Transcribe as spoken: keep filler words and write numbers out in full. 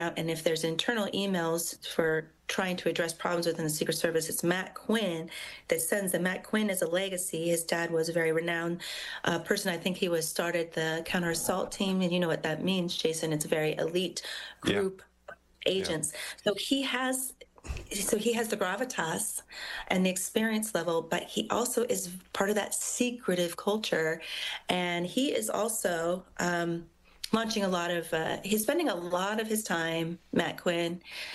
and if there's internal emails for trying to address problems within the Secret Service, it's Matt Quinn that sends them. Matt Quinn is a legacy. His dad was a very renowned uh, person. I think he was started the counter assault team, and you know what that means, Jason. It's a very elite Yeah. group of agents. So he has so he has the gravitas and the experience level, but he also is part of that secretive culture. And he is also um, launching a lot of, uh, he's spending a lot of his time, Matt Quinn,